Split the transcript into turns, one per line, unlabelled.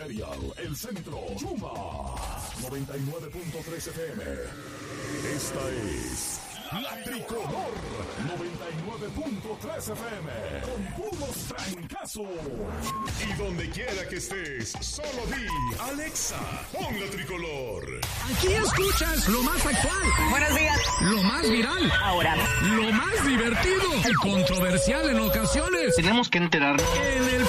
Imperial, El Centro, Yuma, 99.3 FM. Esta es La Tricolor, 99.3 FM, con puros trancazos. Y donde quiera que estés, solo di, Alexa, pon La Tricolor.
Aquí escuchas lo más actual.
Buenos días.
Lo más viral.
Ahora.
Lo más divertido y controversial en ocasiones.
Tenemos que enterarnos.
En el